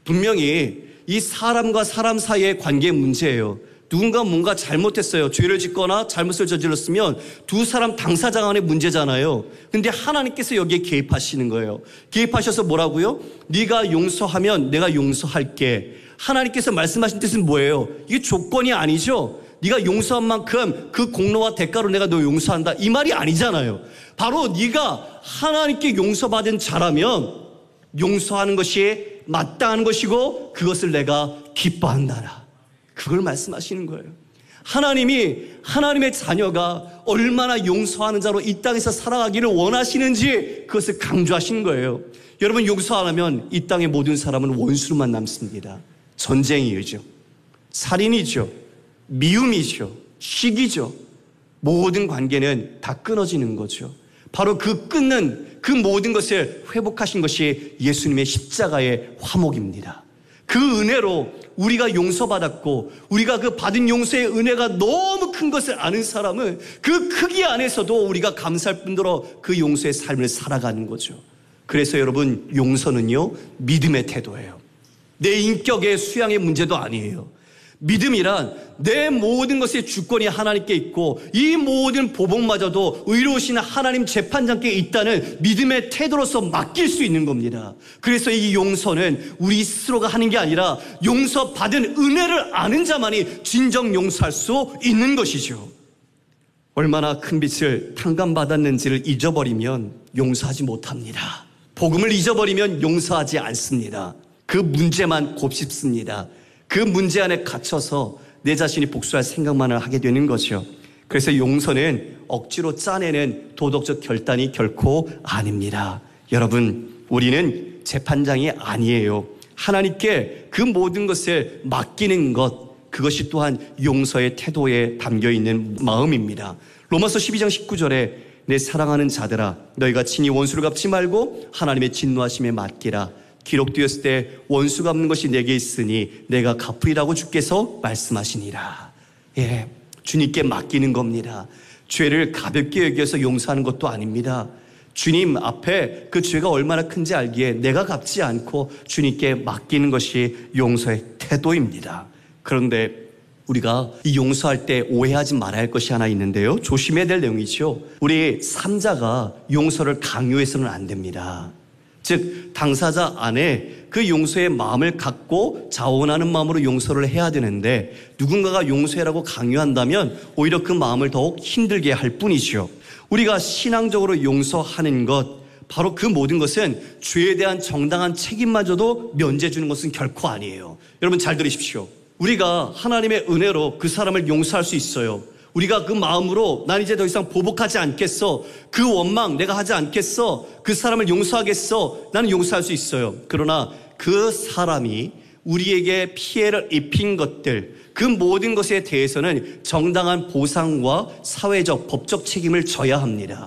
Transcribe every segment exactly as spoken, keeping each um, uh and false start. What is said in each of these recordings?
분명히 이 사람과 사람 사이의 관계의 문제예요. 누군가 뭔가 잘못했어요. 죄를 짓거나 잘못을 저질렀으면 두 사람 당사자 간의 문제잖아요. 근데 하나님께서 여기에 개입하시는 거예요. 개입하셔서 뭐라고요? 네가 용서하면 내가 용서할게. 하나님께서 말씀하신 뜻은 뭐예요? 이게 조건이 아니죠. 네가 용서한 만큼 그 공로와 대가로 내가 너 용서한다, 이 말이 아니잖아요. 바로 네가 하나님께 용서받은 자라면 용서하는 것이 마땅한 것이고 그것을 내가 기뻐한다라. 그걸 말씀하시는 거예요. 하나님이 하나님의 자녀가 얼마나 용서하는 자로 이 땅에서 살아가기를 원하시는지 그것을 강조하시는 거예요. 여러분, 용서 안 하면 이 땅의 모든 사람은 원수로만 남습니다. 전쟁이죠, 살인이죠, 미움이죠, 시기죠. 모든 관계는 다 끊어지는 거죠. 바로 그 끊는 그 모든 것을 회복하신 것이 예수님의 십자가의 화목입니다. 그 은혜로 우리가 용서받았고 우리가 그 받은 용서의 은혜가 너무 큰 것을 아는 사람은 그 크기 안에서도 우리가 감사할 뿐더러 그 용서의 삶을 살아가는 거죠. 그래서 여러분, 용서는요, 믿음의 태도예요. 내 인격의 수양의 문제도 아니에요. 믿음이란 내 모든 것의 주권이 하나님께 있고 이 모든 보복마저도 의로우신 하나님 재판장께 있다는 믿음의 태도로서 맡길 수 있는 겁니다. 그래서 이 용서는 우리 스스로가 하는 게 아니라 용서받은 은혜를 아는 자만이 진정 용서할 수 있는 것이죠. 얼마나 큰 빚을 탕감받았는지를 잊어버리면 용서하지 못합니다. 복음을 잊어버리면 용서하지 않습니다. 그 문제만 곱씹습니다. 그 문제 안에 갇혀서 내 자신이 복수할 생각만을 하게 되는 거죠. 그래서 용서는 억지로 짜내는 도덕적 결단이 결코 아닙니다. 여러분, 우리는 재판장이 아니에요. 하나님께 그 모든 것을 맡기는 것, 그것이 또한 용서의 태도에 담겨있는 마음입니다. 로마서 십이 장 십구 절에 내 사랑하는 자들아, 너희가 친히 원수를 갚지 말고 하나님의 진노하심에 맡기라. 기록되었을 때 원수 갚는 것이 내게 있으니 내가 갚으리라고 주께서 말씀하시니라. 예, 주님께 맡기는 겁니다. 죄를 가볍게 여겨서 용서하는 것도 아닙니다. 주님 앞에 그 죄가 얼마나 큰지 알기에 내가 갚지 않고 주님께 맡기는 것이 용서의 태도입니다. 그런데 우리가 이 용서할 때 오해하지 말아야 할 것이 하나 있는데요, 조심해야 될 내용이죠. 우리 삼자가 용서를 강요해서는 안 됩니다. 즉 당사자 안에 그 용서의 마음을 갖고 자원하는 마음으로 용서를 해야 되는데 누군가가 용서해라고 강요한다면 오히려 그 마음을 더욱 힘들게 할 뿐이죠. 우리가 신앙적으로 용서하는 것, 바로 그 모든 것은 죄에 대한 정당한 책임마저도 면제해 주는 것은 결코 아니에요. 여러분 잘 들으십시오. 우리가 하나님의 은혜로 그 사람을 용서할 수 있어요. 우리가 그 마음으로 난 이제 더 이상 보복하지 않겠어, 그 원망 내가 하지 않겠어, 그 사람을 용서하겠어, 나는 용서할 수 있어요. 그러나 그 사람이 우리에게 피해를 입힌 것들, 그 모든 것에 대해서는 정당한 보상과 사회적 법적 책임을 져야 합니다.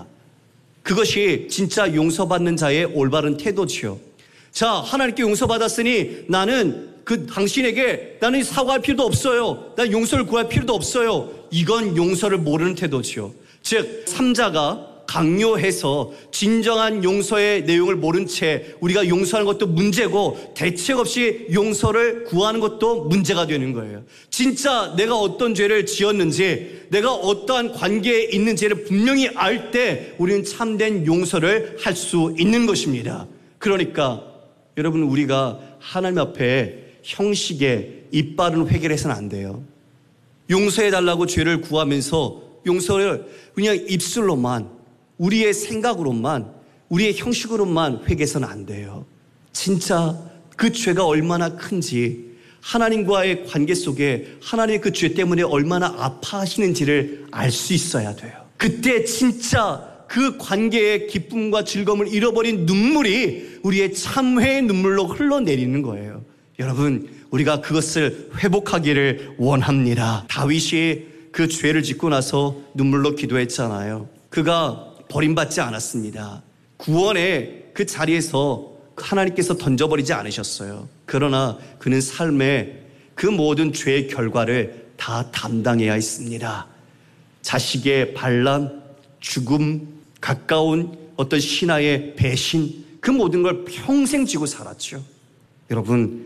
그것이 진짜 용서받는 자의 올바른 태도지요. 자, 하나님께 용서받았으니 나는 그 당신에게 나는 사과할 필요도 없어요, 난 용서를 구할 필요도 없어요, 이건 용서를 모르는 태도지요. 즉 삼자가 강요해서 진정한 용서의 내용을 모른 채 우리가 용서하는 것도 문제고 대책 없이 용서를 구하는 것도 문제가 되는 거예요. 진짜 내가 어떤 죄를 지었는지, 내가 어떠한 관계에 있는지를 분명히 알 때 우리는 참된 용서를 할 수 있는 것입니다. 그러니까 여러분, 우리가 하나님 앞에 형식에 입바른 회개를 해서는 안 돼요. 용서해달라고 죄를 구하면서 용서를 그냥 입술로만, 우리의 생각으로만, 우리의 형식으로만 회개해서는 안 돼요. 진짜 그 죄가 얼마나 큰지, 하나님과의 관계 속에 하나님의 그 죄 때문에 얼마나 아파하시는지를 알 수 있어야 돼요. 그때 진짜 그 관계의 기쁨과 즐거움을 잃어버린 눈물이 우리의 참회의 눈물로 흘러내리는 거예요. 여러분, 우리가 그것을 회복하기를 원합니다. 다윗이 그 죄를 짓고 나서 눈물로 기도했잖아요. 그가 버림받지 않았습니다. 구원의 그 자리에서 하나님께서 던져버리지 않으셨어요. 그러나 그는 삶의 그 모든 죄의 결과를 다 담당해야 했습니다. 자식의 반란, 죽음, 가까운 어떤 신하의 배신, 그 모든 걸 평생 지고 살았죠. 여러분,